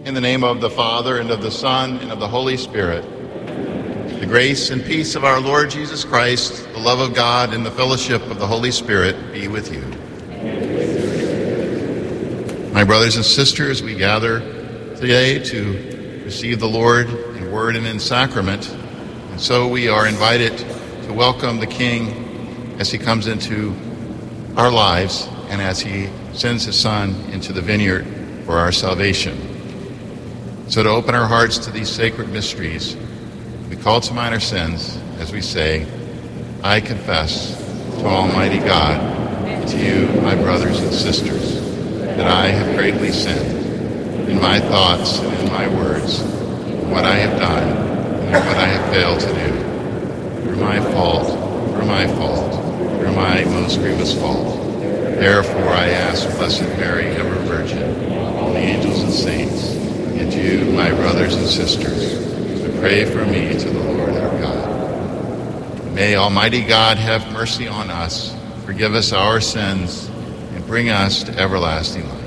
In the name of the Father, and of the Son, and of the Holy Spirit. The grace and peace of our Lord Jesus Christ, the love of God, and the fellowship of the Holy Spirit be with you. My brothers and sisters, we gather today to receive the Lord in word and in sacrament. And so we are invited to welcome the King as he comes into our lives and as he sends his Son into the vineyard for our salvation. So to open our hearts to these sacred mysteries, we call to mind our sins as we say, I confess to Almighty God, and to you, my brothers and sisters, that I have greatly sinned in my thoughts and in my words, in what I have done and in what I have failed to do, through my fault, through my most grievous fault. Therefore I ask Blessed Mary, ever Virgin, all the angels and saints, and you, my brothers and sisters, to pray for me to the Lord our God. May Almighty God have mercy on us, forgive us our sins, and bring us to everlasting life.